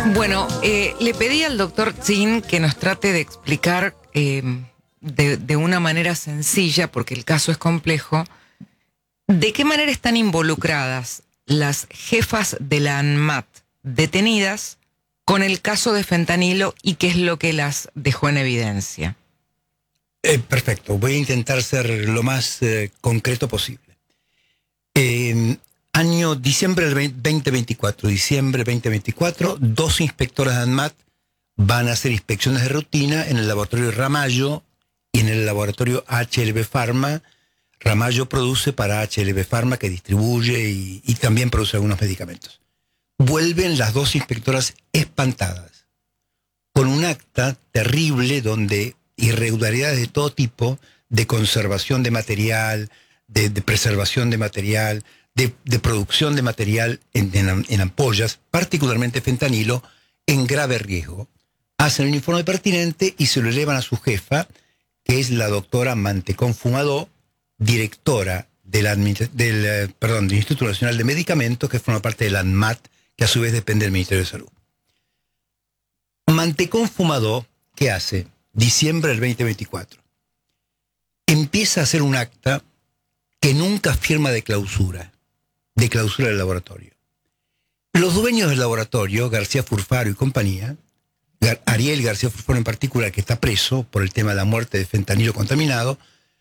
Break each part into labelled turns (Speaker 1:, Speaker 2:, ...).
Speaker 1: Bueno, le pedí al doctor Chin que nos trate de explicar de una manera sencilla, porque el caso es complejo, de qué manera están involucradas las jefas de la ANMAT detenidas con el caso de fentanilo y qué es lo que las dejó en evidencia.
Speaker 2: Perfecto, voy a intentar ser lo más concreto posible. Año diciembre del 2024, dos inspectoras de ANMAT van a hacer inspecciones de rutina en el laboratorio Ramallo y en el laboratorio HLB Pharma. Ramallo produce para HLB Pharma, que distribuye y también produce algunos medicamentos. Vuelven las dos inspectoras espantadas, con un acta terrible donde irregularidades de todo tipo, de conservación de material, de preservación de material, de producción de material en ampollas, particularmente fentanilo, en grave riesgo. Hacen el informe pertinente y se lo elevan a su jefa, que es la doctora Mantecón Fumadó, directora del Instituto Nacional de Medicamentos, que forma parte del ANMAT, que a su vez depende del Ministerio de Salud. Mantecón Fumadó, ¿qué hace? Diciembre del 2024. Empieza a hacer un acta que nunca firma de clausura del laboratorio. Los dueños del laboratorio, García Furfaro y compañía, Ariel García Furfaro en particular, que está preso por el tema de la muerte de fentanilo contaminado,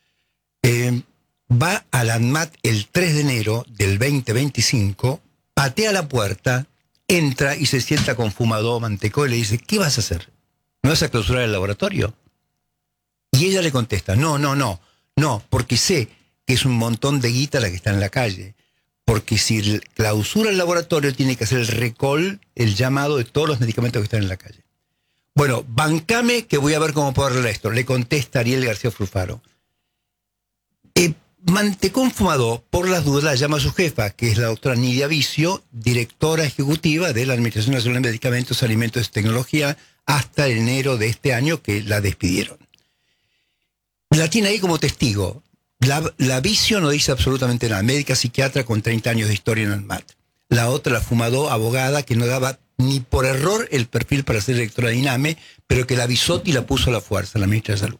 Speaker 2: va al ANMAT el 3 de enero del 2025, patea la puerta, entra y se sienta con Fumadó, Mantecó, y le dice: ¿qué vas a hacer? ¿No vas a clausurar el laboratorio? Y ella le contesta: no, porque sé que es un montón de guita la que está en la calle. Porque si clausura el laboratorio, tiene que hacer el recall, el llamado de todos los medicamentos que están en la calle. Bueno, bancame que voy a ver cómo puedo arreglar esto, le contesta Ariel García Furfaro. Mantecón Fumadó, por las dudas, la llama a su jefa, que es la doctora Nidia Vicio, directora ejecutiva de la Administración Nacional de Medicamentos, Alimentos y Tecnología, hasta enero de este año, que la despidieron. La tiene ahí como testigo. La Vicio no dice absolutamente nada, médica psiquiatra con 30 años de historia en ANMAT. La otra, la Fumadó, abogada, que no daba ni por error el perfil para ser directora de INAME, pero que la Bisotti la puso a la fuerza, la ministra de Salud.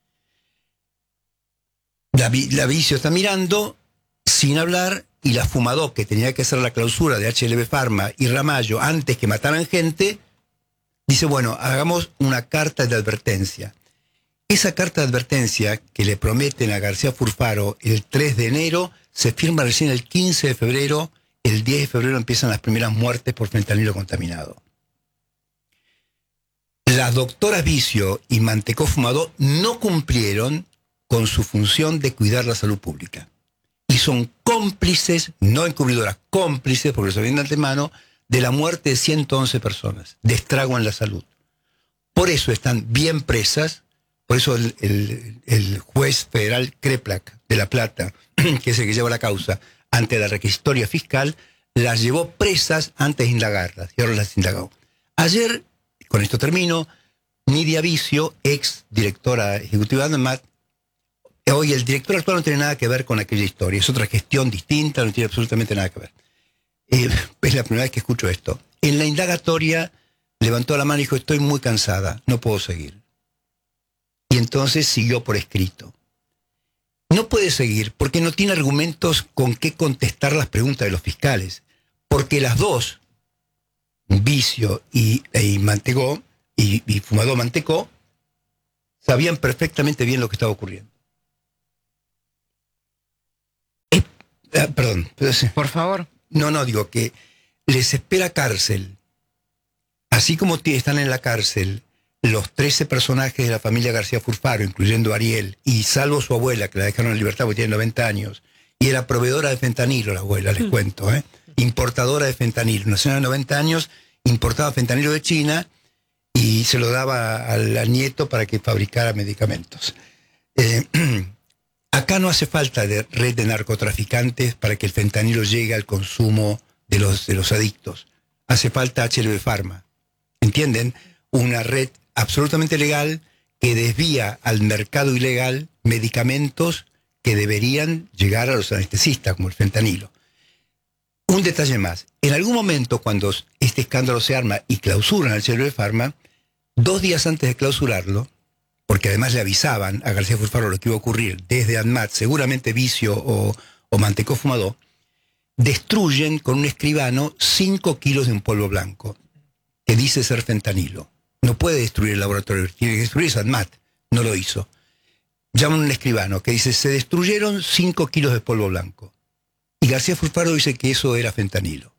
Speaker 2: La Vicio está mirando sin hablar, y la Fumadó, que tenía que hacer la clausura de HLB Pharma y Ramallo antes que mataran gente, dice: bueno, hagamos una carta de advertencia. Esa carta de advertencia que le prometen a García Furfaro el 3 de enero, se firma recién el 15 de febrero, el 10 de febrero empiezan las primeras muertes por fentanilo contaminado. Las doctoras Vicio y Mantecó Fumadó no cumplieron con su función de cuidar la salud pública. Y son cómplices, no encubridoras, cómplices, porque lo sabían de antemano, de la muerte de 111 personas, de estrago en la salud. Por eso están bien presas. Por eso el juez federal Kreplak de La Plata, que es el que lleva la causa ante la requisitoria fiscal, las llevó presas antes de indagarlas, y ahora las indagó. Ayer, con esto termino, Nidia Vicio, ex directora ejecutiva de ANMAT, hoy el director actual no tiene nada que ver con aquella historia, es otra gestión distinta, no tiene absolutamente nada que ver. Es la primera vez que escucho esto. En la indagatoria levantó la mano y dijo: estoy muy cansada, no puedo seguir. Y entonces siguió por escrito. No puede seguir porque no tiene argumentos con qué contestar las preguntas de los fiscales. Porque las dos, Vicio y Mantecó, y Fumadó Mantecó, sabían perfectamente bien lo que estaba ocurriendo. Perdón.
Speaker 1: Por favor.
Speaker 2: No, digo que les espera cárcel. Así como están en la cárcel los 13 personajes de la familia García Furfaro, incluyendo a Ariel, y salvo su abuela, que la dejaron en libertad porque tiene 90 años, y era proveedora de fentanilo, la abuela, les cuento, importadora de fentanilo. Una señora de 90 años importaba fentanilo de China y se lo daba al nieto para que fabricara medicamentos. Acá no hace falta de red de narcotraficantes para que el fentanilo llegue al consumo de los adictos. Hace falta HLB Pharma. ¿Entienden? Una red absolutamente legal que desvía al mercado ilegal medicamentos que deberían llegar a los anestesistas, como el fentanilo. un detalle más. En algún momento, cuando este escándalo se arma y clausuran al Cervello Pharma, 2 días antes de clausurarlo, porque además le avisaban a García Fulfaro lo que iba a ocurrir desde ANMAT, seguramente Vicio o Mantecó Fumador, destruyen con un escribano 5 kilos de un polvo blanco, que dice ser fentanilo. No puede destruir el laboratorio, tiene que destruir ANMAT. No lo hizo. Llaman a un escribano que dice, se destruyeron 5 kilos de polvo blanco. Y García Fulfaro dice que eso era fentanilo.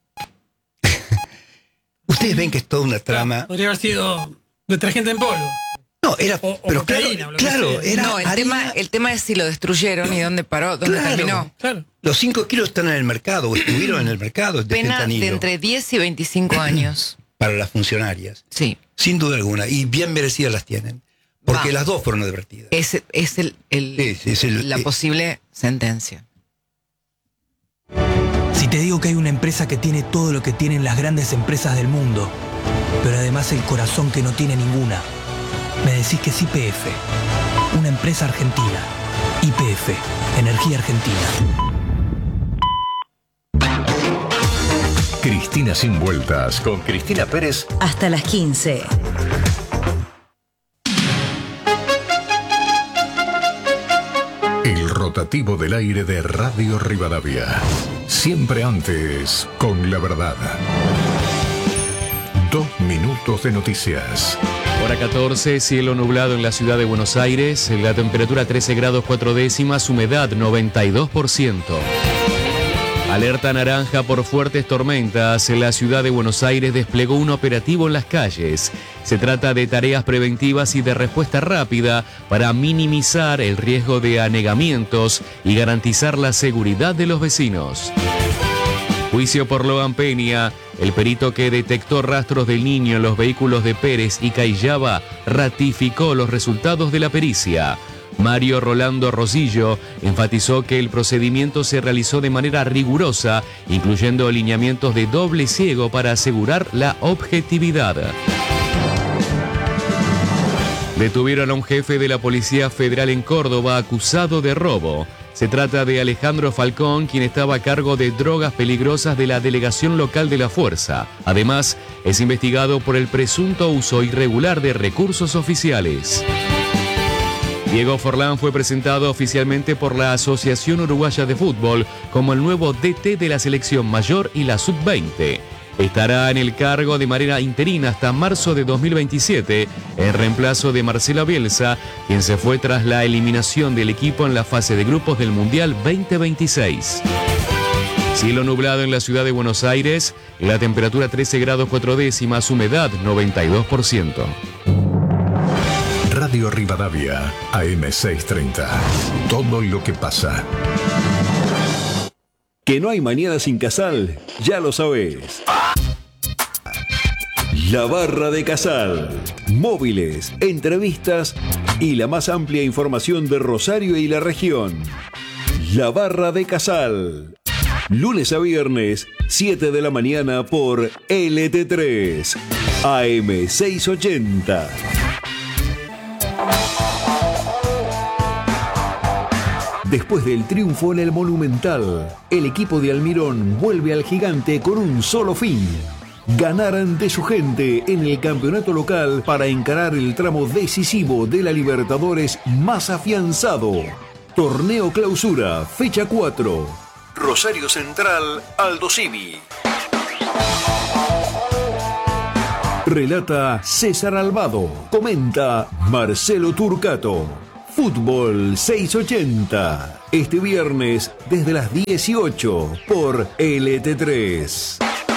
Speaker 2: Ustedes ven que es toda una trama.
Speaker 3: Podría haber sido detergente en polvo.
Speaker 2: No, era. Pero
Speaker 3: cocaína,
Speaker 2: claro, era.
Speaker 1: No, el tema es si lo destruyeron y dónde paró, dónde terminó.
Speaker 3: Claro.
Speaker 2: Los 5 kilos están en el mercado, o estuvieron en el mercado de
Speaker 1: Pena
Speaker 2: fentanilo.
Speaker 1: de entre 10 y 25 años.
Speaker 2: Para las funcionarias.
Speaker 1: Sí.
Speaker 2: Sin duda alguna. Y bien merecidas las tienen. Porque las dos fueron advertidas.
Speaker 1: Es la posible sentencia.
Speaker 4: Si te digo que hay una empresa que tiene todo lo que tienen las grandes empresas del mundo, pero además el corazón que no tiene ninguna, me decís que es YPF, una empresa argentina. YPF, Energía Argentina.
Speaker 5: Cristina sin vueltas, con Cristina Pérez.
Speaker 6: Hasta las 15.
Speaker 5: El rotativo del aire de Radio Rivadavia. Siempre antes, con la verdad. 2 minutos de noticias.
Speaker 7: Hora 14, cielo nublado en la ciudad de Buenos Aires, la temperatura 13 grados 4 décimas, humedad 92%. Alerta naranja por fuertes tormentas. La ciudad de Buenos Aires desplegó un operativo en las calles. Se trata de tareas preventivas y de respuesta rápida para minimizar el riesgo de anegamientos y garantizar la seguridad de los vecinos. Juicio por Logan Peña. El perito que detectó rastros del niño en los vehículos de Pérez y Cayllaba ratificó los resultados de la pericia. Mario Rolando Rosillo enfatizó que el procedimiento se realizó de manera rigurosa, incluyendo alineamientos de doble ciego para asegurar la objetividad. Detuvieron a un jefe de la Policía Federal en Córdoba acusado de robo. Se trata de Alejandro Falcón, quien estaba a cargo de drogas peligrosas de la delegación local de la Fuerza. Además, es investigado por el presunto uso irregular de recursos oficiales. Diego Forlán fue presentado oficialmente por la Asociación Uruguaya de Fútbol como el nuevo DT de la selección mayor y la sub-20. Estará en el cargo de manera interina hasta marzo de 2027, en reemplazo de Marcelo Bielsa, quien se fue tras la eliminación del equipo en la fase de grupos del Mundial 2026. Cielo nublado en la ciudad de Buenos Aires, la temperatura 13 grados 4 décimas, humedad 92%.
Speaker 5: Radio Rivadavia, AM630. Todo lo que pasa.
Speaker 8: Que no hay mañana sin Casal, ya lo sabés. La Barra de Casal. Móviles, entrevistas y la más amplia información de Rosario y la región. La Barra de Casal. Lunes a viernes, 7 de la mañana por LT3, AM680. Después del triunfo en el Monumental, el equipo de Almirón vuelve al gigante con un solo fin: ganar ante su gente en el campeonato local para encarar el tramo decisivo de la Libertadores más afianzado. Torneo Clausura, fecha 4. Rosario Central, Aldo Civi. Relata César Albado. Comenta Marcelo Turcato. Fútbol 680. Este viernes desde las 18 por LT3.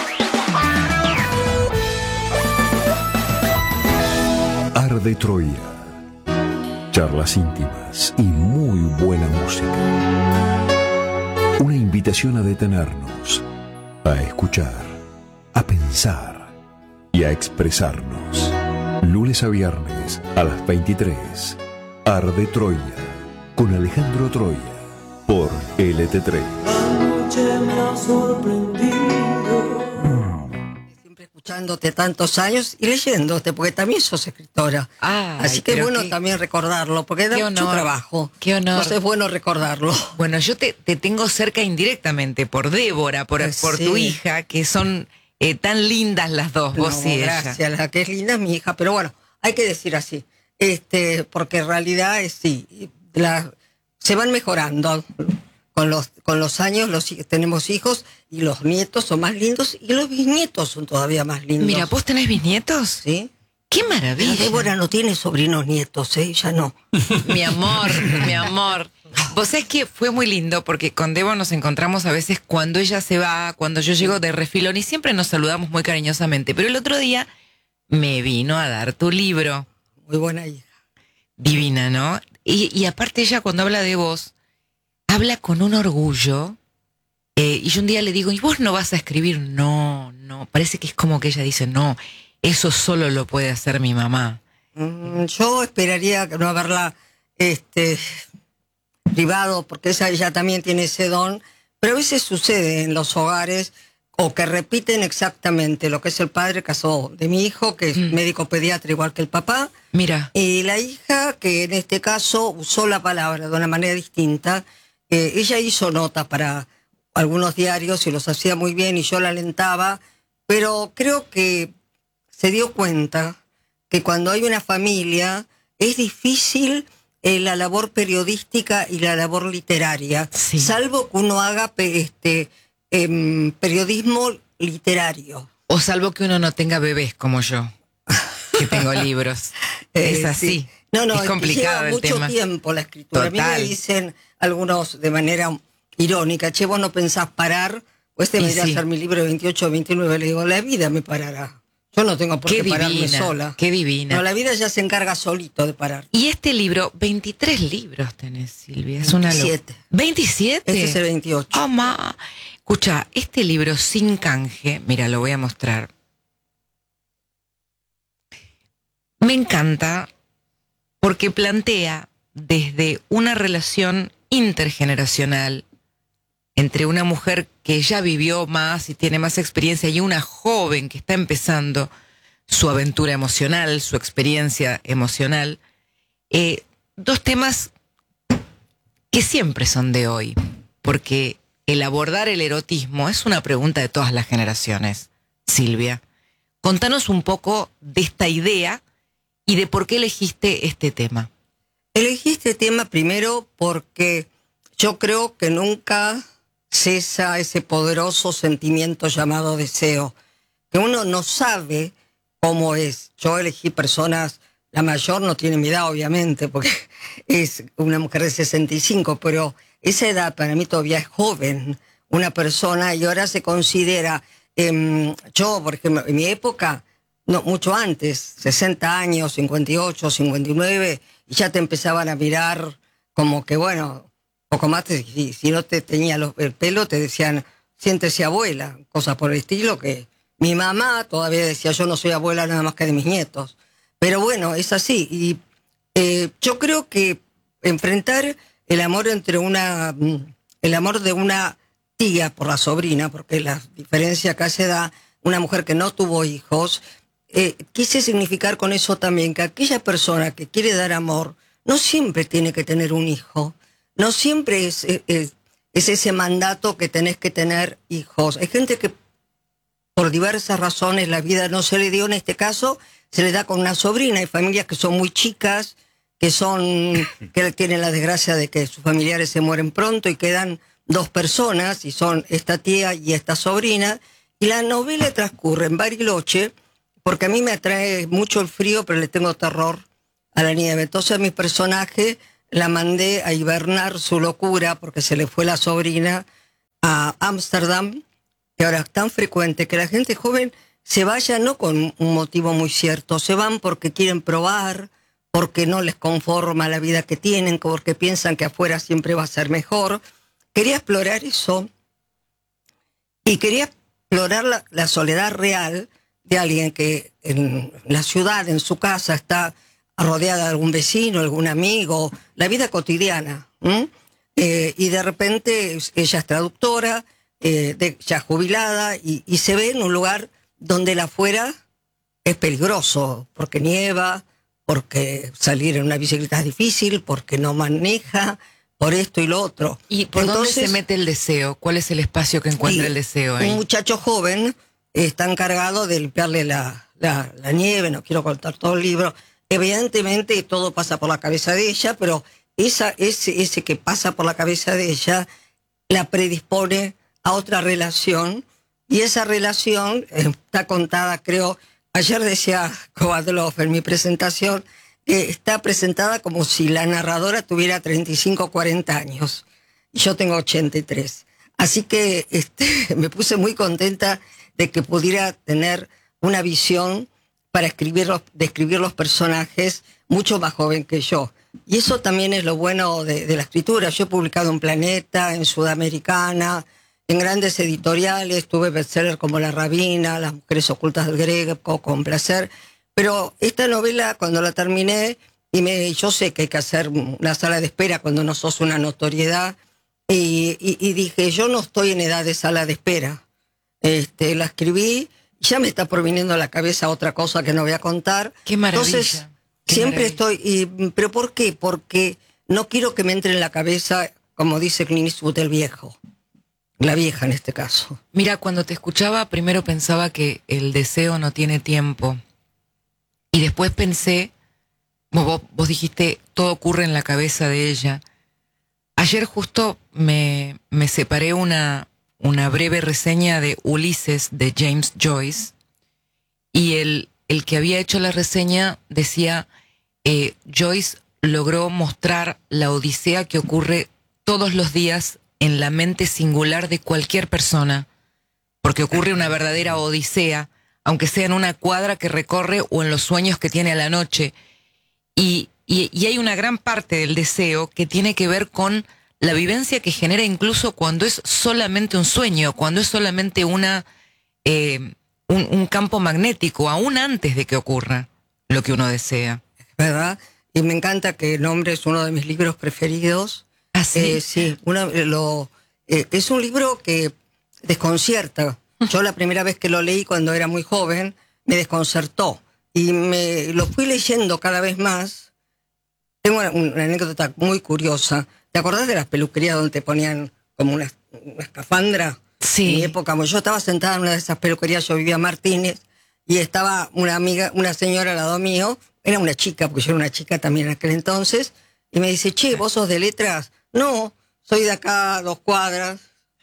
Speaker 8: Arde Troya. Charlas íntimas y muy buena música. Una invitación a detenernos, a escuchar, a pensar y a expresarnos. Lunes a viernes a las 23. Arde Troya, con Alejandro Troya, por LT3.
Speaker 9: Anoche me ha sorprendido. Siempre escuchaba
Speaker 6: escuchándote tantos años y leyéndote, porque también sos escritora. Así que es bueno también recordarlo, porque da mucho trabajo.
Speaker 1: Qué honor.
Speaker 6: Entonces es bueno recordarlo.
Speaker 1: Bueno, yo te tengo cerca indirectamente por Débora, por tu hija, que son tan lindas las dos, vos y ella.
Speaker 6: Gracias, la que es linda es mi hija, pero bueno, hay que decir así, porque en realidad se van mejorando. Con los años tenemos hijos y los nietos son más lindos y los bisnietos son todavía más lindos.
Speaker 1: Mira, ¿vos tenés bisnietos?
Speaker 6: Sí.
Speaker 1: ¡Qué maravilla!
Speaker 6: Débora no tiene sobrinos nietos, ella no.
Speaker 1: Mi amor, mi amor. Vos sabés que fue muy lindo porque con Débora nos encontramos a veces cuando ella se va, cuando yo llego de refilón y siempre nos saludamos muy cariñosamente. Pero el otro día me vino a dar tu libro.
Speaker 6: Muy buena hija.
Speaker 1: Divina, ¿no? Y aparte ella cuando habla de vos, habla con un orgullo, y yo un día le digo, ¿y vos no vas a escribir? No, parece que es como que ella dice, no, eso solo lo puede hacer mi mamá.
Speaker 6: Yo esperaría no haberla privado, porque ella también tiene ese don, pero a veces sucede en los hogares, o que repiten exactamente lo que es el padre, caso de mi hijo, que es médico pediatra igual que el papá.
Speaker 1: Mira.
Speaker 6: Y la hija, que en este caso usó la palabra de una manera distinta. Ella hizo nota para algunos diarios y los hacía muy bien y yo la alentaba, pero creo que se dio cuenta que cuando hay una familia es difícil la labor periodística y la labor literaria,
Speaker 1: sí.
Speaker 6: Salvo que uno haga periodismo literario.
Speaker 1: O salvo que uno no tenga bebés como yo, que tengo libros. Es así.
Speaker 6: Sí. No,
Speaker 1: es complicado
Speaker 6: lleva
Speaker 1: el tema.
Speaker 6: mucho tiempo la escritura.
Speaker 1: Total.
Speaker 6: A mí me dicen algunos de manera irónica, che, vos no pensás parar, pues me irá a hacer mi libro de 28 o 29, le digo, la vida me parará. Yo no tengo por qué pararme sola.
Speaker 1: Qué divina.
Speaker 6: No, la vida ya se encarga solito de parar.
Speaker 1: Y este libro, 23 libros tenés, Silvia. Es
Speaker 6: 27.
Speaker 1: ¿27?
Speaker 6: Este es el 28.
Speaker 1: Oh, ma. Escucha, este libro sin canje, mira, lo voy a mostrar. Me encanta porque plantea desde una relación intergeneracional entre una mujer que ya vivió más y tiene más experiencia y una joven que está empezando su aventura emocional, su experiencia emocional, dos temas que siempre son de hoy, porque el abordar el erotismo es una pregunta de todas las generaciones. Silvia, contanos un poco de esta idea y de por qué elegiste este tema.
Speaker 6: Elegí este tema primero porque yo creo que nunca cesa ese poderoso sentimiento llamado deseo, que uno no sabe cómo es. Yo elegí personas, la mayor no tiene mi edad obviamente, porque es una mujer de 65, pero esa edad para mí todavía es joven, una persona, y ahora se considera, yo, por ejemplo, en mi época, no, mucho antes, 60 años, 58, 59, y ya te empezaban a mirar como que, bueno, poco más, si no te tenía el pelo, te decían, siéntese abuela, cosas por el estilo, que mi mamá todavía decía, yo no soy abuela nada más que de mis nietos. Pero bueno, es así, y yo creo que enfrentar el amor el amor de una tía por la sobrina, porque la diferencia acá se da, una mujer que no tuvo hijos, quise significar con eso también que aquella persona que quiere dar amor no siempre tiene que tener un hijo, no siempre es ese mandato que tenés que tener hijos. Hay gente que por diversas razones la vida no se le dio, en este caso se le da con una sobrina. Hay familias que son muy chicas, que tienen la desgracia de que sus familiares se mueren pronto y quedan dos personas, y son esta tía y esta sobrina, y la novela transcurre en Bariloche, porque a mí me atrae mucho el frío, pero le tengo terror a la nieve. Entonces mi personaje la mandé a hibernar su locura, porque se le fue la sobrina a Ámsterdam, que ahora es tan frecuente que la gente joven se vaya no con un motivo muy cierto, se van porque quieren probar, porque no les conforma la vida que tienen, porque piensan que afuera siempre va a ser mejor. Quería explorar eso y quería explorar la soledad real de alguien que en la ciudad, en su casa, está rodeada de algún vecino, algún amigo, la vida cotidiana. Y de repente ella es traductora, ya jubilada, y se ve en un lugar donde el afuera es peligroso, porque nieva, porque salir en una bicicleta es difícil, porque no maneja, por esto y lo otro.
Speaker 1: ¿Y por dónde se mete el deseo? ¿Cuál es el espacio que encuentra el deseo ahí?
Speaker 6: Un muchacho joven está encargado de limpiarle la nieve, no quiero contar todo el libro. Evidentemente todo pasa por la cabeza de ella, pero ese que pasa por la cabeza de ella la predispone a otra relación, y esa relación está contada, creo, ayer decía Kovadlov en mi presentación, que está presentada como si la narradora tuviera 35 o 40 años, y yo tengo 83. Así que me puse muy contenta de que pudiera tener una visión para describir los personajes mucho más joven que yo. Y eso también es lo bueno de la escritura. Yo he publicado en Planeta, en Sudamericana, en grandes editoriales, tuve bestsellers como La Rabina, Las mujeres ocultas del Greco, Con placer. Pero esta novela, cuando la terminé, yo sé que hay que hacer una sala de espera cuando no sos una notoriedad, y dije, yo no estoy en edad de sala de espera. La escribí, ya me está proviniendo a la cabeza otra cosa que no voy a contar.
Speaker 1: ¡Qué maravilla!
Speaker 6: Entonces, siempre estoy... ¿Pero por qué? Porque no quiero que me entre en la cabeza, como dice Clint Eastwood, el viejo. La vieja en este caso.
Speaker 1: Mira, cuando te escuchaba, primero pensaba que el deseo no tiene tiempo. Y después pensé, vos dijiste, todo ocurre en la cabeza de ella. Ayer justo me separé una breve reseña de Ulises de James Joyce, y el que había hecho la reseña decía, Joyce logró mostrar la odisea que ocurre todos los días en la mente singular de cualquier persona, porque ocurre una verdadera odisea, aunque sea en una cuadra que recorre o en los sueños que tiene a la noche. Y hay una gran parte del deseo que tiene que ver con la vivencia que genera incluso cuando es solamente un sueño, cuando es solamente un campo magnético, aún antes de que ocurra lo que uno desea.
Speaker 6: ¿Verdad? Y me encanta que nombres uno de mis libros preferidos.
Speaker 1: ¿Ah, sí?
Speaker 6: Sí, es un libro que desconcierta. Yo la primera vez que lo leí cuando era muy joven, me desconcertó. Y lo fui leyendo cada vez más. Tengo una anécdota muy curiosa. ¿Te acordás de las peluquerías donde te ponían como una escafandra?
Speaker 1: Sí.
Speaker 6: En mi época, yo estaba sentada en una de esas peluquerías, yo vivía en Martínez, y estaba una señora al lado mío, era una chica, porque yo era una chica también en aquel entonces, y me dice, che, ¿vos sos de letras? No, soy de acá, 2 cuadras.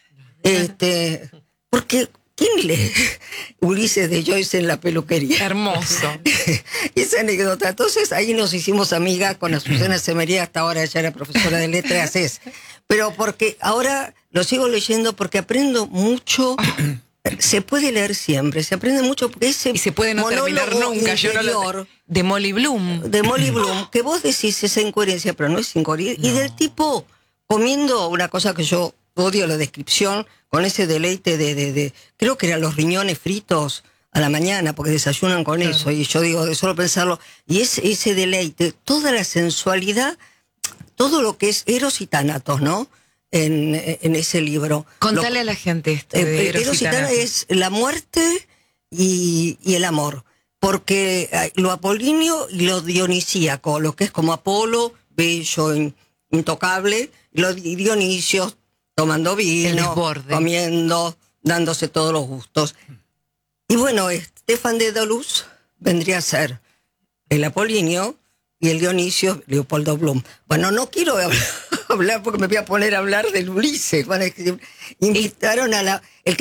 Speaker 6: Porque, ¿quién lee Ulises de Joyce en la peluquería?
Speaker 1: Hermoso.
Speaker 6: Esa anécdota. Entonces ahí nos hicimos amigas con Azucena Semería, hasta ahora ella era profesora de letras, pero porque ahora lo sigo leyendo porque aprendo mucho. Se puede leer siempre, se aprende mucho porque ese
Speaker 1: y se puede no terminar nunca. Yo no de Molly Bloom.
Speaker 6: De Molly Bloom, que vos decís esa incoherencia, pero no es incoherencia. No. Y del tipo comiendo una cosa que yo odio la descripción, con ese deleite de creo que eran los riñones fritos a la mañana, porque desayunan con eso, y yo digo, de solo pensarlo, y ese deleite, toda la sensualidad, todo lo que es Eros y Tánatos, ¿no? En ese libro.
Speaker 1: Contale a la gente de
Speaker 6: Eros y Tánatos es la muerte y el amor, porque lo apolíneo y lo dionisíaco, lo que es como Apolo, bello, intocable, y los Dionisios tomando vino, comiendo, dándose todos los gustos. Y bueno, Stefan Dedalus vendría a ser el apolíneo y el Dionisio, Leopoldo Bloom. Bueno, no quiero hablar porque me voy a poner a hablar del Ulises. Bueno, invitaron a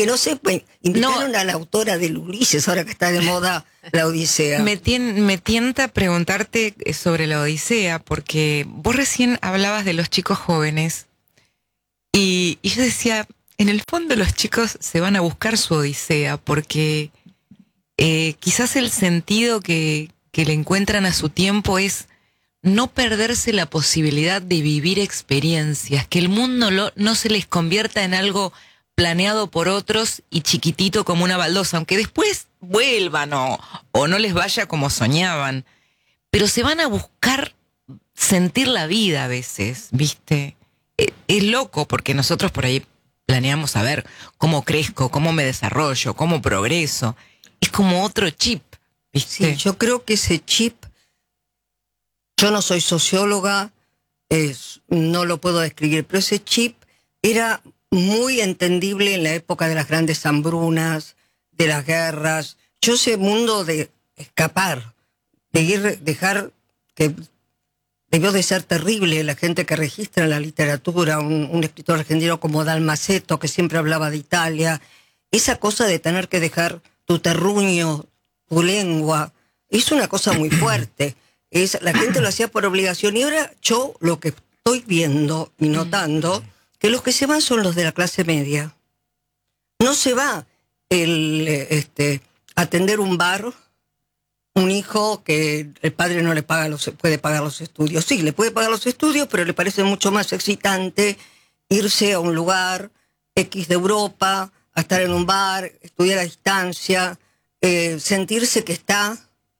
Speaker 6: la autora del Ulises, ahora que está de moda la Odisea.
Speaker 1: Me tienta preguntarte sobre la Odisea, porque vos recién hablabas de los chicos jóvenes, y yo decía, en el fondo los chicos se van a buscar su Odisea, porque quizás el sentido que le encuentran a su tiempo es no perderse la posibilidad de vivir experiencias, que el mundo no se les convierta en algo planeado por otros y chiquitito como una baldosa, aunque después vuelvan o no les vaya como soñaban, pero se van a buscar sentir la vida a veces, ¿viste? Es loco, porque nosotros por ahí planeamos a ver cómo crezco, cómo me desarrollo, cómo progreso, es como otro chip, ¿viste?
Speaker 6: Sí, yo creo que ese chip, yo no soy socióloga, no lo puedo describir, pero ese chip era muy entendible en la época de las grandes hambrunas, de las guerras. Yo ese mundo de escapar, dejar que debió de ser terrible la gente que registra la literatura, un escritor argentino como Dalmaceto, que siempre hablaba de Italia, esa cosa de tener que dejar tu terruño, tu lengua, es una cosa muy fuerte. La gente lo hacía por obligación, y ahora yo lo que estoy viendo y notando, que los que se van son los de la clase media. No se va atender un bar, un hijo que el padre no le puede pagar los estudios. Sí, le puede pagar los estudios, pero le parece mucho más excitante irse a un lugar X de Europa, a estar en un bar, estudiar a distancia, sentirse que está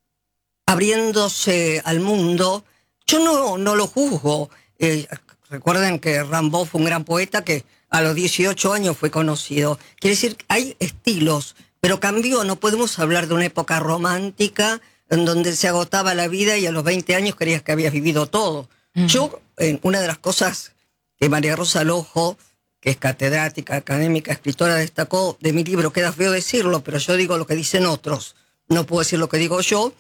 Speaker 6: abriéndose al mundo. Yo no lo juzgo. Recuerden que Rimbaud fue un gran poeta que a los 18 años fue conocido. Quiere decir, hay estilos, pero cambió. No podemos hablar de una época romántica en donde se agotaba la vida y a los 20 años creías que habías vivido todo. Yo, una de las cosas que María Rosa Lojo, que es catedrática, académica, escritora, destacó de mi libro, queda feo decirlo, pero yo digo lo que dicen otros, no puedo decir lo que digo yo,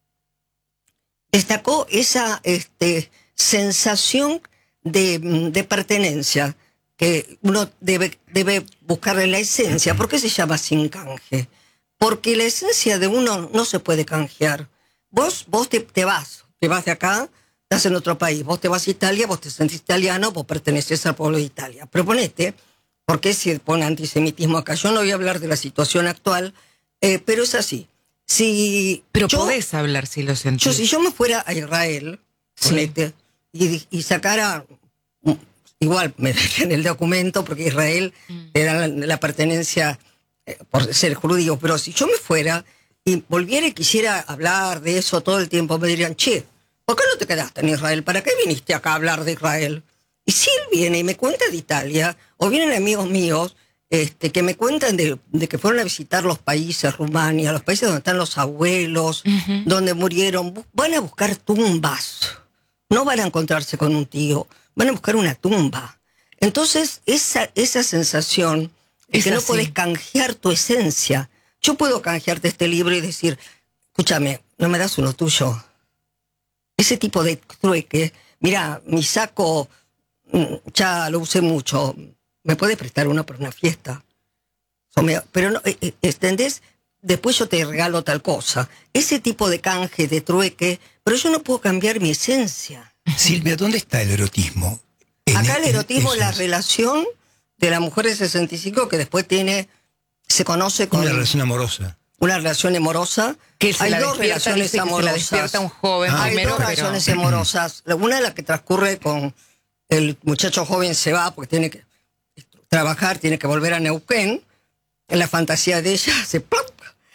Speaker 6: destacó esa sensación de pertenencia que uno debe buscar en la esencia. ¿Por qué se llama sin canje? Porque la esencia de uno no se puede canjear. Vos te vas de acá, estás en otro país, vos te vas a Italia, vos te sentís italiano, vos perteneces al pueblo de Italia. Proponete, ¿por qué se pone antisemitismo acá? Yo no voy a hablar de la situación actual, pero es así.
Speaker 1: Pero podés hablar si lo sentís.
Speaker 6: Si yo me fuera a Israel,
Speaker 1: sí,
Speaker 6: y sacara, igual me dejan el documento, porque Israel te da la pertenencia por ser judío, pero si yo me fuera y volviera y quisiera hablar de eso todo el tiempo, me dirían, che, ¿por qué no te quedaste en Israel? ¿Para qué viniste acá a hablar de Israel? Y si él viene y me cuenta de Italia, o vienen amigos míos que me cuentan de que fueron a visitar los países, Rumania, los países donde están los abuelos, donde murieron, van a buscar tumbas. No van a encontrarse con un tío, van a buscar una tumba. Entonces, esa sensación de que no podés canjear tu esencia. Yo puedo canjearte este libro y decir, escúchame, ¿no me das uno tuyo? Ese tipo de trueque, mira, mi saco ya lo usé mucho, ¿me puedes prestar uno para una fiesta? Pero no, ¿entendés? Después yo te regalo tal cosa. Ese tipo de canje, de trueque, pero yo no puedo cambiar mi esencia.
Speaker 2: Silvia, ¿dónde está el erotismo?
Speaker 6: Acá el erotismo es la relación de la mujer de 65 que después se conoce con...
Speaker 2: Una relación amorosa.
Speaker 6: Una relación amorosa. Hay dos relaciones amorosas.
Speaker 1: Se la despierta un joven
Speaker 6: hay dos relaciones amorosas. Una es la que transcurre con el muchacho joven, se va porque tiene que trabajar, tiene que volver a Neuquén. En la fantasía de ella se ¡plop!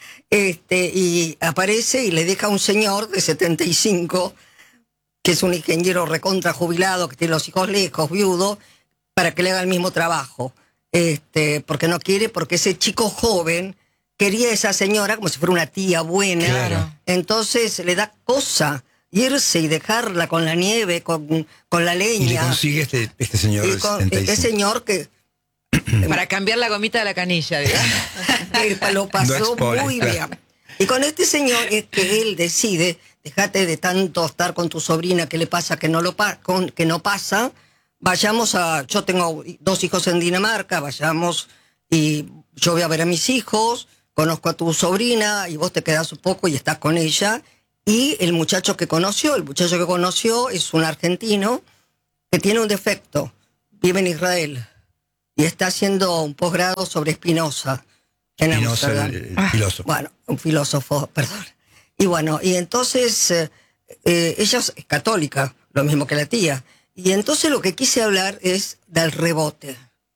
Speaker 6: Y aparece y le deja a un señor de 75, que es un ingeniero recontra jubilado, que tiene los hijos lejos, viudo, para que le haga el mismo trabajo. Porque no quiere, porque ese chico joven quería a esa señora como si fuera una tía buena.
Speaker 2: Claro.
Speaker 6: Entonces le da cosa irse y dejarla con la nieve, con la leña.
Speaker 2: Y le consigue este señor de 75.
Speaker 6: Este señor que...
Speaker 1: para cambiar la gomita de la canilla, digamos.
Speaker 6: Que lo pasó muy bien. Y con este señor es que él decide, déjate de tanto estar con tu sobrina, ¿qué le pasa que no pasa? Vayamos yo tengo 2 hijos en Dinamarca, vayamos y yo voy a ver a mis hijos, conozco a tu sobrina y vos te quedás un poco y estás con ella. Y el muchacho que conoció es un argentino que tiene un defecto, vive en Israel y está haciendo un posgrado sobre Spinoza.
Speaker 2: Spinoza, el filósofo.
Speaker 6: Bueno, un filósofo, perdón. Y bueno, y entonces ella es católica, lo mismo que la tía. Y entonces lo que quise hablar es del rebote.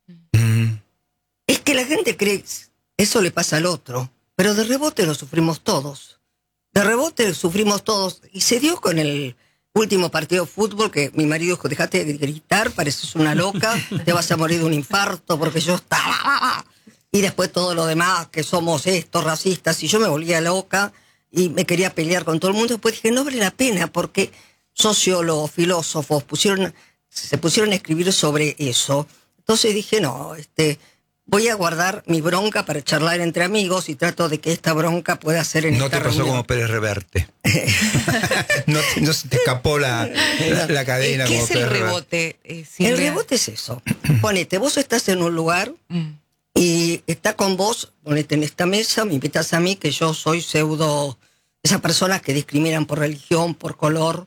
Speaker 6: Es que la gente cree, eso le pasa al otro, pero de rebote lo sufrimos todos. De rebote lo sufrimos todos. Y se dio con el último partido de fútbol que mi marido dijo, dejate de gritar, pareces una loca, te vas a morir de un infarto porque yo estaba... y después todo lo demás, que somos estos, racistas, y yo me volvía loca y me quería pelear con todo el mundo. Después dije, no vale la pena, porque sociólogos, filósofos se pusieron a escribir sobre eso. Entonces dije, no, voy a guardar mi bronca para charlar entre amigos y trato de que esta bronca pueda ser en
Speaker 2: No
Speaker 6: esta
Speaker 2: te pasó
Speaker 6: reunión.
Speaker 2: como Pérez Reverte. no se te escapó la cadena
Speaker 1: ¿Qué
Speaker 2: como
Speaker 1: es el
Speaker 2: Pérez Reverte.
Speaker 1: rebote,
Speaker 6: El
Speaker 1: Silvia?
Speaker 6: rebote es eso. Ponete, vos estás en un lugar y está con vos, ponete en esta mesa, me invitas a mí, que yo soy esas personas que discriminan por religión, por color,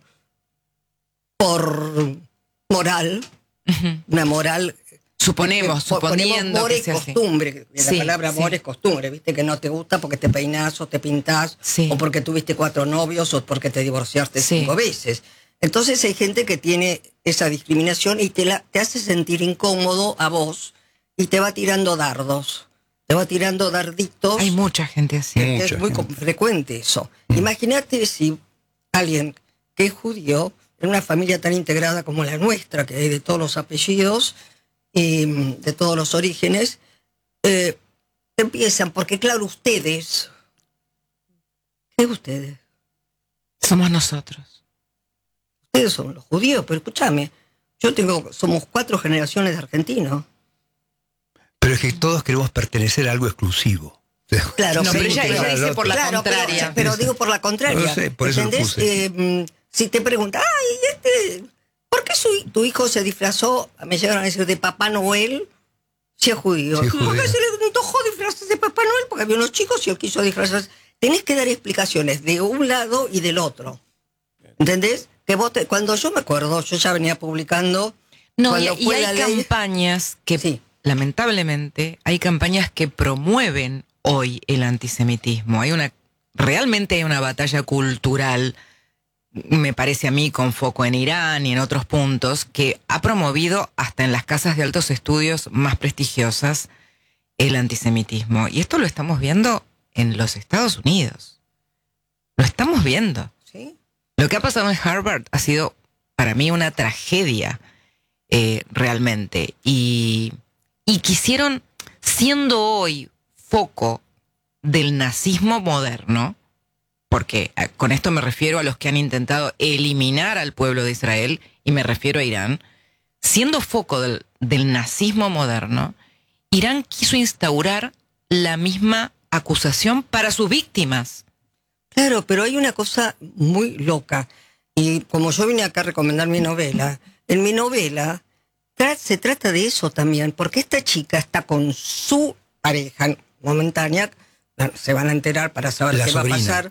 Speaker 6: por moral, una moral.
Speaker 1: Suponiendo
Speaker 6: amor
Speaker 1: que
Speaker 6: es
Speaker 1: sea así.
Speaker 6: costumbre. La
Speaker 1: Sí,
Speaker 6: palabra amor
Speaker 1: sí.
Speaker 6: es costumbre, viste, que no te gusta porque te peinás o te pintás,
Speaker 1: Sí.
Speaker 6: o porque tuviste 4 novios o porque te divorciaste
Speaker 1: Sí.
Speaker 6: 5 veces. Entonces hay gente que tiene esa discriminación y te hace sentir incómodo a vos y te va tirando dardos, te va tirando darditos.
Speaker 1: Hay mucha gente así.
Speaker 2: Mucha
Speaker 6: Es muy
Speaker 2: gente.
Speaker 6: frecuente eso. Imagínate si alguien que es judío, en una familia tan integrada como la nuestra, que hay de todos los apellidos y de todos los orígenes, empiezan, porque claro, ustedes, ¿qué ustedes?
Speaker 1: Somos nosotros.
Speaker 6: Ustedes son los judíos, pero escúchame, somos 4 generaciones de argentinos.
Speaker 2: Pero es que todos queremos pertenecer a algo exclusivo.
Speaker 6: Claro,
Speaker 1: No, pero ella
Speaker 2: Claro,
Speaker 1: dice por la
Speaker 6: claro,
Speaker 1: contraria.
Speaker 6: pero digo por la contraria.
Speaker 2: No sé, por eso lo
Speaker 6: ¿entendés?
Speaker 2: puse.
Speaker 6: Si te preguntan, ¿por qué tu hijo se disfrazó, me llegaron a decir, de Papá Noel, si es judío?
Speaker 2: Si es
Speaker 6: ¿Por qué
Speaker 2: judío.
Speaker 6: se le antojó disfrazarse de Papá Noel? Porque había unos chicos y él quiso disfrazarse. Tenés que dar explicaciones de un lado y del otro. ¿Entendés? Que cuando yo me acuerdo, yo ya venía publicando.
Speaker 1: No, y
Speaker 6: cuando fue la
Speaker 1: hay
Speaker 6: ley-
Speaker 1: campañas que,
Speaker 6: Sí.
Speaker 1: lamentablemente, hay campañas que promueven hoy el antisemitismo. Realmente hay una batalla cultural, me parece a mí, con foco en Irán y en otros puntos, que ha promovido hasta en las casas de altos estudios más prestigiosas el antisemitismo. Y esto lo estamos viendo en los Estados Unidos. Lo estamos viendo.
Speaker 6: ¿Sí?
Speaker 1: Lo que ha pasado en Harvard ha sido para mí una tragedia, realmente. Y quisieron, siendo hoy foco del nazismo moderno, porque con esto me refiero a los que han intentado eliminar al pueblo de Israel, y me refiero a Irán, siendo foco del nazismo moderno, Irán quiso instaurar la misma acusación para sus víctimas.
Speaker 6: Claro, pero hay una cosa muy loca. Y como yo vine acá a recomendar mi novela, en mi novela se trata de eso también, porque esta chica está con su pareja momentánea, se van a enterar para saber
Speaker 2: La
Speaker 6: qué
Speaker 2: sobrina.
Speaker 6: va a pasar,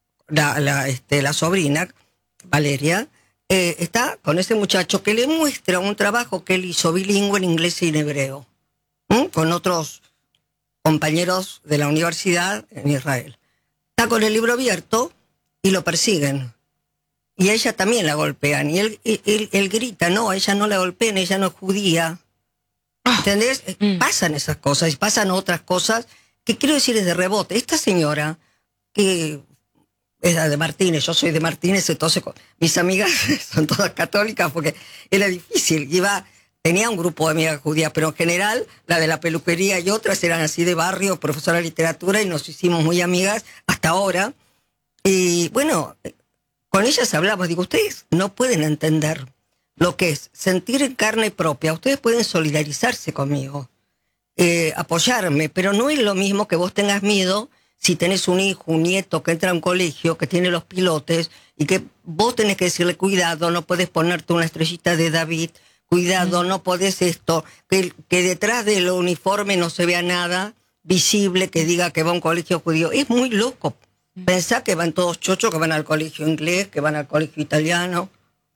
Speaker 6: la sobrina, Valeria, está con ese muchacho que le muestra un trabajo que él hizo bilingüe en inglés y en hebreo, con otros compañeros de la universidad en Israel. Está con el libro abierto y lo persiguen. Y a ella también la golpean. Y él grita, no, a ella no la golpean, ella no es judía. ¿Entendés? Pasan esas cosas y pasan otras cosas que quiero decir es de rebote. Esta señora, que es la de Martínez, yo soy de Martínez, entonces mis amigas son todas católicas porque era difícil. Tenía un grupo de amigas judías, pero en general la de la peluquería y otras eran así de barrio, profesora de literatura, y nos hicimos muy amigas hasta ahora. Y bueno, con ellas hablamos, digo, ustedes no pueden entender lo que es sentir en carne propia, ustedes pueden solidarizarse conmigo, apoyarme, pero no es lo mismo que vos tengas miedo si tenés un hijo, un nieto que entra a un colegio, que tiene los pilotes, y que vos tenés que decirle, cuidado, no podés ponerte una estrellita de David, cuidado, no podés esto, que detrás del uniforme no se vea nada visible que diga que va a un colegio judío. Es muy loco. Pensá que van todos chochos, que van al colegio inglés, que van al colegio italiano.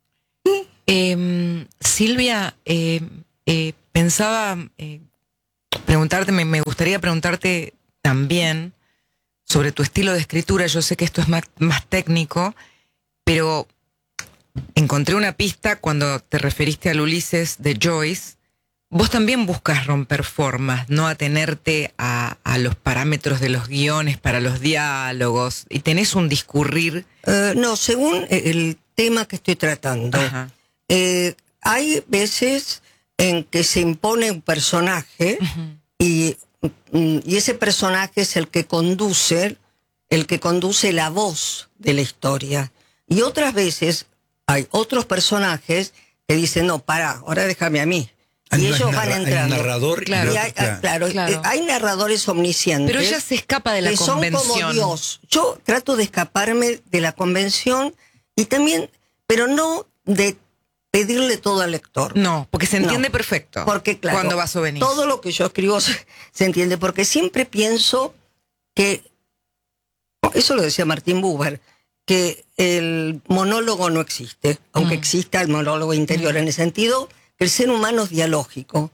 Speaker 1: Silvia, pensaba preguntarte, me gustaría preguntarte también sobre tu estilo de escritura. Yo sé que esto es más técnico, pero encontré una pista cuando te referiste al Ulises de Joyce. Vos también buscas romper formas, no atenerte a los parámetros de los guiones para los diálogos, y tenés un discurrir.
Speaker 6: No, según el tema que estoy tratando.
Speaker 1: Ajá.
Speaker 6: Hay veces en que se impone un personaje y y ese personaje es el que conduce la voz de la historia. Y otras veces hay otros personajes que dicen, no, pará, ahora déjame a mí. Y ellos van entrando.
Speaker 2: Hay un narrador.
Speaker 1: Claro.
Speaker 6: Hay narradores omniscientes.
Speaker 1: Pero ella se escapa de la convención.
Speaker 6: Son como Dios. Yo trato de escaparme de la convención y también, pero no de pedirle todo al lector.
Speaker 1: No, porque se entiende perfecto.
Speaker 6: Porque, claro,
Speaker 1: cuando vas o venís.
Speaker 6: todo lo que yo escribo se entiende, porque siempre pienso que, eso lo decía Martin Buber, que el monólogo no existe, aunque exista el monólogo interior, en el sentido que el ser humano es dialógico.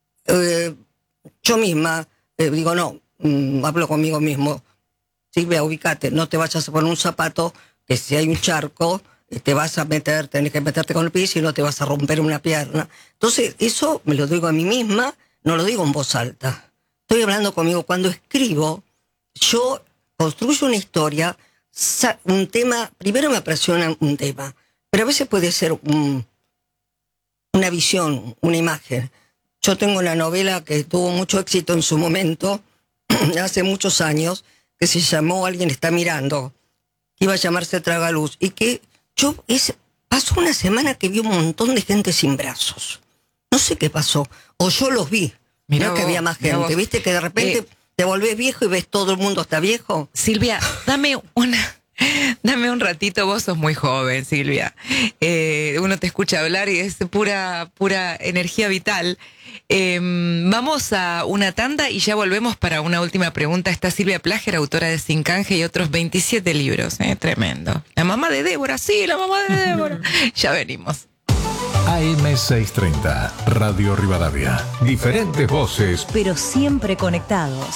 Speaker 6: Yo misma digo, no, hablo conmigo mismo, Silvia, ubicate, no te vayas a poner un zapato, que si hay un charco, te vas a meter, tenés que meterte con el pie y no te vas a romper una pierna. Entonces, eso me lo digo a mí misma, no lo digo en voz alta. Estoy hablando conmigo. Cuando escribo, yo construyo una historia, un tema, primero me apasiona un tema, pero a veces puede ser una visión, una imagen. Yo tengo una novela que tuvo mucho éxito en su momento, hace muchos años, que se llamó Alguien está mirando, que iba a llamarse Tragaluz, y que pasó una semana que vi un montón de gente sin brazos. No sé qué pasó, o yo los vi, no que había más gente. ¿Viste que de repente te volvés viejo y ves todo el mundo está viejo?
Speaker 1: Silvia, dame un ratito, vos sos muy joven, Silvia. Uno te escucha hablar y es pura energía vital. Vamos a una tanda y ya volvemos para una última pregunta. Está Silvia Plager, autora de Sin Canje y otros 27 libros. Tremendo. La mamá de Débora, sí, la mamá de Débora. Ya venimos.
Speaker 5: AM630, Radio Rivadavia. Diferentes voces,
Speaker 9: pero siempre conectados.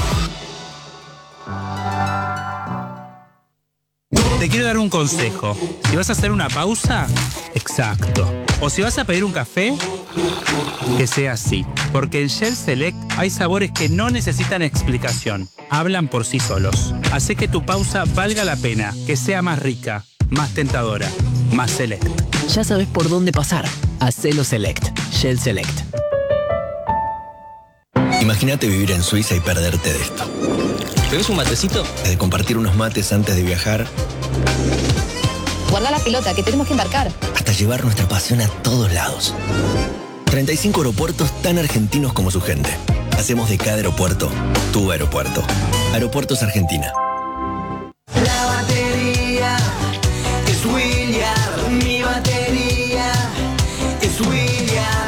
Speaker 10: Te quiero dar un consejo. Si vas a hacer una pausa, exacto. O si vas a pedir un café, que sea así. Porque en Shell Select hay sabores que no necesitan explicación. Hablan por sí solos. Hace que tu pausa valga la pena, que sea más rica, más tentadora, más select.
Speaker 11: Ya sabes por dónde pasar. Hacelo Select. Shell Select.
Speaker 12: Imagínate vivir en Suiza y perderte de esto. ¿Tenés un matecito? De compartir unos mates antes de viajar.
Speaker 13: Guarda la pelota, que tenemos que embarcar.
Speaker 12: Hasta llevar nuestra pasión a todos lados. 35 aeropuertos tan argentinos como su gente. Hacemos de cada aeropuerto tu aeropuerto. Aeropuertos Argentina.
Speaker 14: La batería es William. Mi batería es William.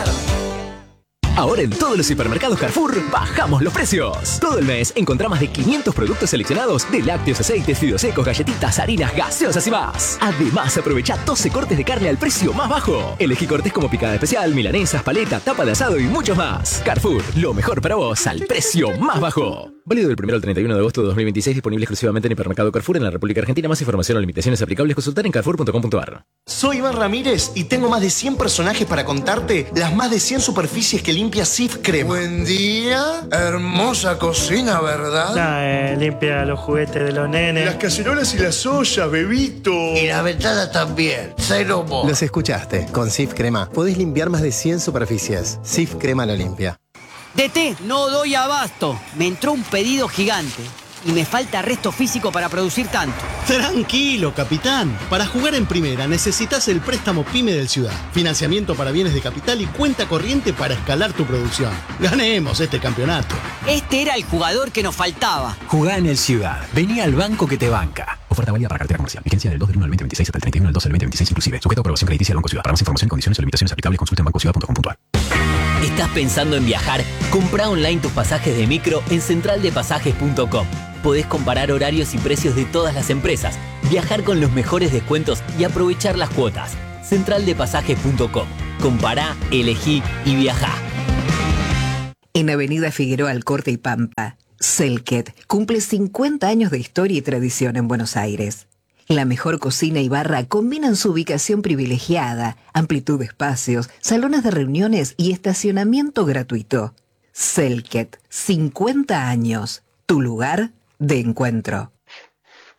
Speaker 11: Ahora en todos los hipermercados Carrefour bajamos los precios. Todo el mes encontrá más de 500 productos seleccionados de lácteos, aceites, fideos secos, galletitas, harinas, gaseosas y más. Además, aprovecha 12 cortes de carne al precio más bajo. Elegí cortes como picada especial, milanesas, paleta, tapa de asado y muchos más. Carrefour, lo mejor para vos al precio más bajo. Válido del 1 al 31 de agosto de 2026, disponible exclusivamente en hipermercado Carrefour en la República Argentina. Más información o limitaciones aplicables, consultar en carrefour.com.ar.
Speaker 15: Soy Iván Ramírez y tengo más de 100 personajes para contarte las más de 100 superficies que limpia Sif Crema.
Speaker 16: Buen día, hermosa cocina, ¿verdad?
Speaker 17: Limpia los juguetes de los nenes.
Speaker 16: Las cacerolas y las ollas, bebito.
Speaker 18: Y la ventana también, cero mo.
Speaker 19: Los escuchaste, con Sif Crema podés limpiar más de 100 superficies. Sif Crema lo limpia.
Speaker 20: DT, no doy abasto. Me entró un pedido gigante y me falta resto físico para producir tanto.
Speaker 21: Tranquilo, capitán. Para jugar en primera necesitas el préstamo PYME del Ciudad. Financiamiento para bienes de capital y cuenta corriente para escalar tu producción. Ganemos este campeonato.
Speaker 20: Este era el jugador que nos faltaba.
Speaker 4: Jugá en el Ciudad. Vení al banco que te banca. Oferta válida para cartera comercial. Vigencia del 2 del 1 al 2026 hasta el 31 del 12 del 2026 inclusive. Sujeto a aprobación crediticia del Banco Ciudad. Para más información, condiciones y limitaciones aplicables, consulta en bancociudad.com.ar.
Speaker 11: ¿Estás pensando en viajar? Comprá online tus pasajes de micro en centraldepasajes.com. Podés comparar horarios y precios de todas las empresas, viajar con los mejores descuentos y aprovechar las cuotas. Centraldepasajes.com. Compará, elegí y viajá.
Speaker 22: En Avenida Figueroa Alcorte y Pampa, Selket cumple 50 años de historia y tradición en Buenos Aires. La mejor cocina y barra combinan su ubicación privilegiada, amplitud de espacios, salones de reuniones y estacionamiento gratuito. Selket, 50 años, tu lugar de encuentro.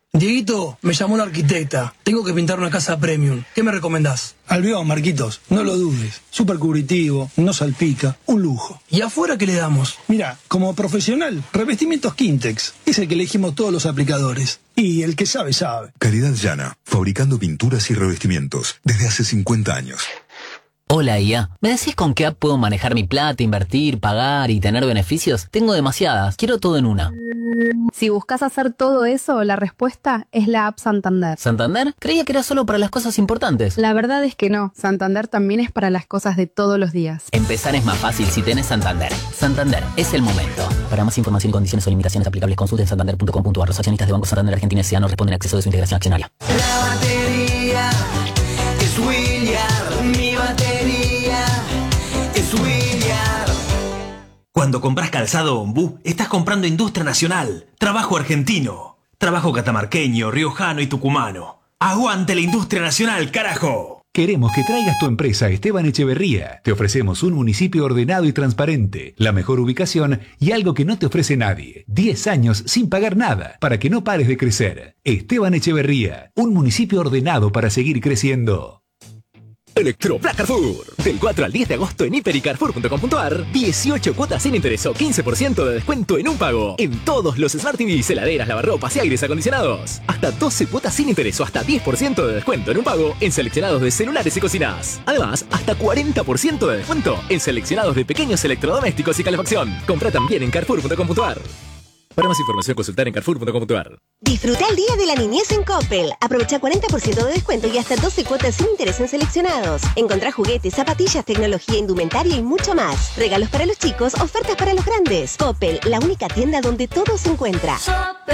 Speaker 4: Dieguito, me llamó la arquitecta. Tengo que pintar una casa premium. ¿Qué me recomendás? Albión, Marquitos, no lo dudes. Súper cubritivo, no salpica, un lujo. ¿Y afuera qué le damos? Mira, como profesional, revestimientos Quintex. Es el que elegimos todos los aplicadores. Y el que sabe, sabe.
Speaker 3: Calidad Llana, fabricando pinturas y revestimientos desde hace 50 años.
Speaker 7: Hola, IA. ¿Me decís con qué app puedo manejar mi plata, invertir, pagar y tener beneficios? Tengo demasiadas. Quiero todo en una.
Speaker 23: Si buscas hacer todo eso, la respuesta es la app Santander.
Speaker 7: ¿Santander? Creía que era solo para las cosas importantes.
Speaker 23: La verdad es que no. Santander también es para las cosas de todos los días.
Speaker 7: Empezar es más fácil si tenés Santander. Santander, es el momento. Para más información, condiciones o limitaciones aplicables, consulten santander.com.ar. Los accionistas de Banco Santander Argentina S.A. no responden a acceso de su integración accionaria.
Speaker 14: La batería es William, mi batería es William.
Speaker 24: Cuando compras calzado Ombú, estás comprando industria nacional, trabajo argentino, trabajo catamarqueño, riojano y tucumano. ¡Aguante la industria nacional, carajo!
Speaker 8: Queremos que traigas tu empresa a Esteban Echeverría. Te ofrecemos un municipio ordenado y transparente, la mejor ubicación y algo que no te ofrece nadie. 10 años sin pagar nada, para que no pares de crecer. Esteban Echeverría, un municipio ordenado para seguir creciendo.
Speaker 11: Electro Black Carrefour. Del 4 al 10 de agosto en hipericarrefour.com.ar. 18 cuotas sin interés o 15% de descuento en un pago. En todos los Smart TVs, heladeras, lavarropas y aires acondicionados. Hasta 12 cuotas sin interés o hasta 10% de descuento en un pago en seleccionados de celulares y cocinas. Además, hasta 40% de descuento en seleccionados de pequeños electrodomésticos y calefacción. Compra también en carrefour.com.ar. Para más información, consultar en carrefour.com.ar.
Speaker 25: Disfruta el Día de la Niñez en Coppel. Aprovecha 40% de descuento y hasta 12 cuotas sin interés en seleccionados. Encontrá juguetes, zapatillas, tecnología, indumentaria y mucho más. Regalos para los chicos, ofertas para los grandes. Coppel, la única tienda donde todo se encuentra.